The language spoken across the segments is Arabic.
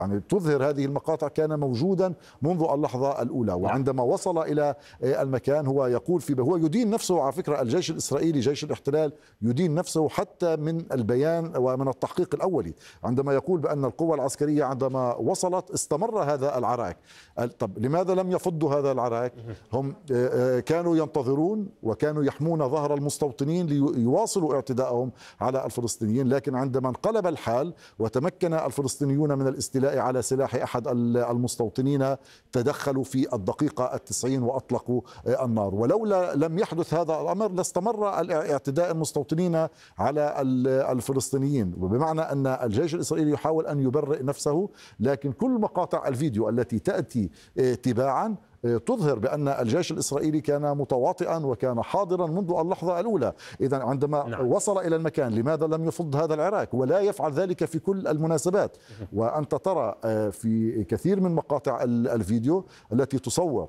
يعني تظهر هذه المقاطع كان موجودا منذ اللحظة الأولى. وعندما وصل إلى المكان هو يقول هو يدين نفسه. على فكرة الجيش الإسرائيلي جيش الاحتلال يدين نفسه حتى من البيان ومن التحقيق الأولي، عندما يقول بأن القوى العسكرية عندما وصلت استمر هذا العراك. طب لماذا لم يفضوا هذا العراك؟ هم كانوا ينتظرون وكانوا يحمون ظهر المستوطنين ليواصلوا اعتداءهم على الفلسطينيين، لكن عندما انقلب الحال وتمكن الفلسطينيون من الاستيلاء على سلاح أحد المستوطنين تدخلوا في الدقيقة 90 وأطلقوا النار. ولولا لم يحدث هذا الأمر لاستمر اعتداء المستوطنين على الفلسطينيين، وبمعنى أن الجيش الإسرائيلي يحاول أن يبرئ نفسه. لكن كل مقاطع الفيديو التي تأتي تباعا تظهر بأن الجيش الإسرائيلي كان متواطئا وكان حاضرا منذ اللحظة الأولى. إذا عندما وصل إلى المكان لماذا لم يفض هذا العراك؟ ولا يفعل ذلك في كل المناسبات. وأنت ترى في كثير من مقاطع الفيديو التي تصور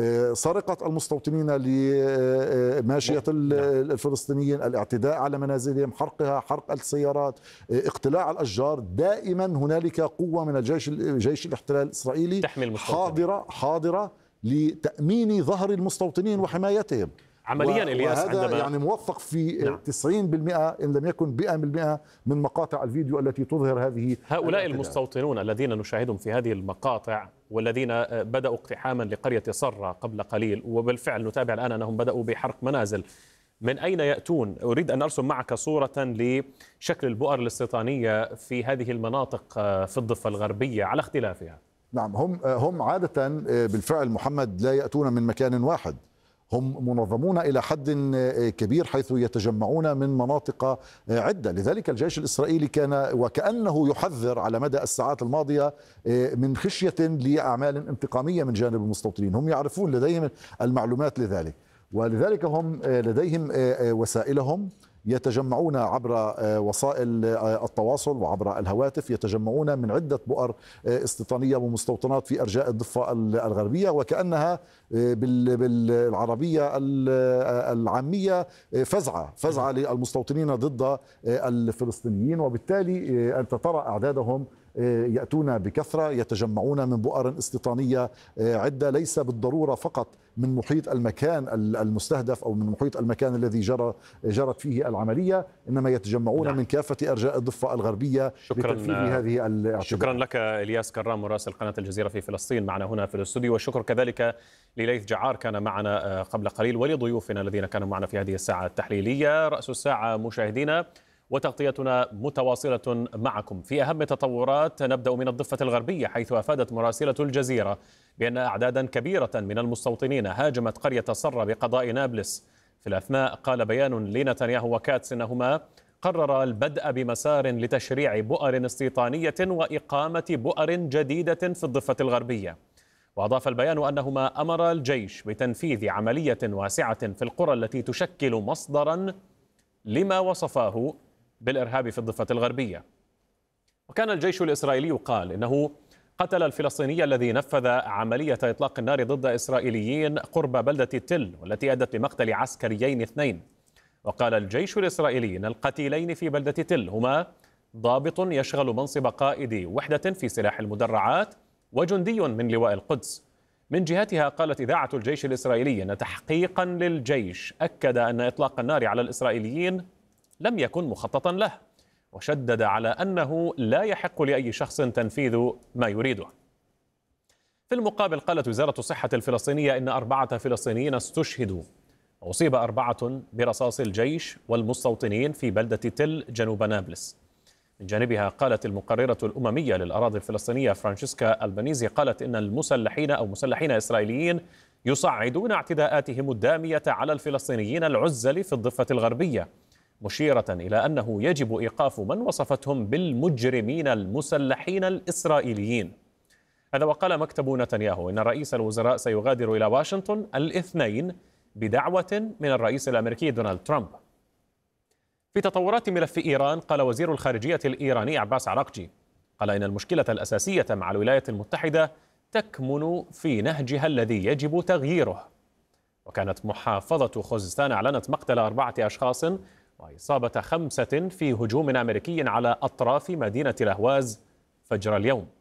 سرقة المستوطنين لماشية الفلسطينيين، الاعتداء على منازلهم، حرقها، حرق السيارات، اقتلاع الأشجار، دائما هنالك قوة من جيش الاحتلال الإسرائيلي حاضرة لتأمين ظهر المستوطنين وحمايتهم عمليا. إلياس هذا يعني موثق في 90% إن لم يكن 100% من مقاطع الفيديو التي تظهر هؤلاء المستوطنون الذين نشاهدهم في هذه المقاطع والذين بدأوا اقتحاما لقرية صرة قبل قليل، وبالفعل نتابع الآن أنهم بدأوا بحرق منازل، من أين يأتون؟ أريد أن أرسم معك صورة لشكل البؤر الاستيطانية في هذه المناطق في الضفة الغربية على اختلافها. نعم، هم عادة بالفعل محمد لا يأتون من مكان واحد، هم منظمون إلى حد كبير حيث يتجمعون من مناطق عدة. لذلك الجيش الإسرائيلي كان وكأنه يحذر على مدى الساعات الماضية من خشية لأعمال انتقامية من جانب المستوطنين. هم يعرفون، لديهم المعلومات لذلك، ولذلك هم لديهم وسائلهم، يتجمعون عبر وسائل التواصل وعبر الهواتف، يتجمعون من عدة بؤر استيطانية ومستوطنات في أرجاء الضفة الغربية، وكأنها بالعربية العامية فزعة للمستوطنين ضد الفلسطينيين. وبالتالي أنت ترى أعدادهم يأتون بكثرة، يتجمعون من بؤر استيطانية عدة، ليس بالضرورة فقط من محيط المكان المستهدف أو من محيط المكان الذي جرت فيه العملية، إنما يتجمعون من كافة أرجاء الضفة الغربية لتنفيذ هذه الاعتداءات. شكرا لك إلياس كرام مراسل قناة الجزيرة في فلسطين معنا هنا في الاستوديو، والشكر كذلك لليث جعار كان معنا قبل قليل، ولضيوفنا الذين كانوا معنا في هذه الساعة التحليلية. رأس الساعة مشاهدينا، وتغطيتنا متواصلة معكم في أهم التطورات. نبدأ من الضفة الغربية، حيث أفادت مراسلة الجزيرة بأن أعدادا كبيرة من المستوطنين هاجمت قرية صرة بقضاء نابلس. في الأثناء قال بيان لنتنياهو وكاتس إنهما قرر البدء بمسار لتشريع بؤر استيطانية وإقامة بؤر جديدة في الضفة الغربية. وأضاف البيان أنهما أمر الجيش بتنفيذ عملية واسعة في القرى التي تشكل مصدرا لما وصفاه بالإرهاب في الضفة الغربية. وكان الجيش الإسرائيلي قال إنه قتل الفلسطيني الذي نفذ عملية إطلاق النار ضد إسرائيليين قرب بلدة تل، والتي أدت لمقتل عسكريين 2. وقال الجيش الإسرائيلي إن القتيلين في بلدة تل هما ضابط يشغل منصب قائد وحدة في سلاح المدرعات وجندي من لواء القدس. من جهتها قالت إذاعة الجيش الإسرائيلي أن تحقيقا للجيش أكد أن إطلاق النار على الإسرائيليين لم يكن مخططا له، وشدد على أنه لا يحق لأي شخص تنفيذ ما يريده. في المقابل قالت وزارة الصحة الفلسطينية إن 4 فلسطينيين استشهدوا، وأصيب 4 برصاص الجيش والمستوطنين في بلدة تل جنوب نابلس. من جانبها قالت المقررة الأممية للأراضي الفلسطينية فرانشيسكا ألبانيزي قالت إن مسلحين إسرائيليين يصعدون اعتداءاتهم الدامية على الفلسطينيين العزل في الضفة الغربية، مشيرة إلى أنه يجب إيقاف من وصفتهم بالمجرمين المسلحين الإسرائيليين. هذا وقال مكتب نتنياهو إن رئيس الوزراء سيغادر إلى واشنطن الاثنين بدعوة من الرئيس الأمريكي دونالد ترامب. في تطورات ملف إيران، قال وزير الخارجية الإيراني عباس عراقجي قال إن المشكلة الأساسية مع الولايات المتحدة تكمن في نهجها الذي يجب تغييره. وكانت محافظة خوزستان أعلنت مقتل 4 أشخاص وإصابة 5 في هجوم أمريكي على أطراف مدينة الأهواز فجر اليوم.